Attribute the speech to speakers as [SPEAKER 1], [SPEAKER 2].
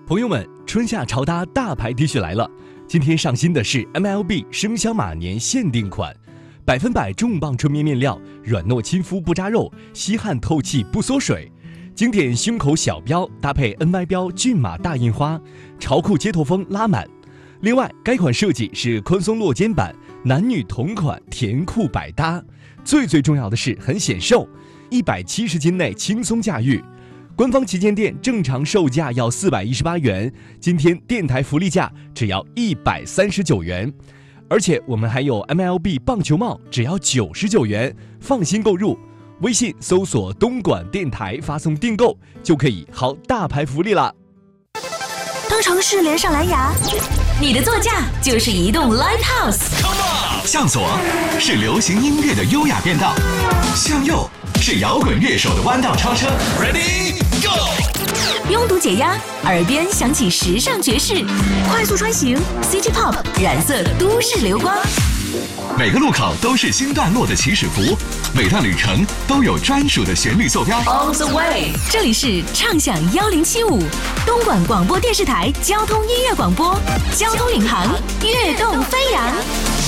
[SPEAKER 1] 朋友们，春夏潮搭大牌 T 恤来了。今天上新的是 MLB 生肖马年限定款，100%重磅纯棉面料，软糯亲肤不扎肉，吸汗透气不缩水。经典胸口小标搭配 NY 标骏马大印花，潮酷街头风拉满。另外，该款设计是宽松落肩版，男女同款，甜酷百搭。最重要的是很显瘦，170斤内轻松驾驭。官方旗舰店正常售价要418元，今天电台福利价只要139元，而且我们还有 MLB 棒球帽，只要99元，放心购入。微信搜索东莞电台，发送订购就可以薅大牌福利啦。
[SPEAKER 2] 当城市连上蓝牙，你的座驾就是移动 Live House。
[SPEAKER 3] 向左是流行音乐的优雅变道，向右是摇滚乐手的弯道超车。Ready go！
[SPEAKER 2] 拥堵解压，耳边响起时尚爵士，快速穿行 City Pop 染色都市流光。
[SPEAKER 3] 每个路口都是新段落的起始符，每段旅程都有专属的旋律坐标。
[SPEAKER 2] On the way， 这里是畅享1075，东莞广播电视台交通音乐广播，交通领航，跃动飞扬。